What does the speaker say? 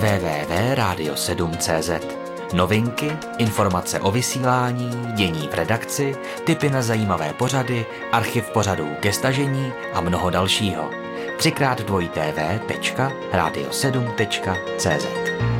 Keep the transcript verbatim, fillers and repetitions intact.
w w w tečka radio sedm tečka cé zet. Novinky, informace o vysílání, dění v redakci, tipy na zajímavé pořady, archiv pořadů ke stažení a mnoho dalšího. třikrát dvojité v tečka radio sedm tečka cé zet.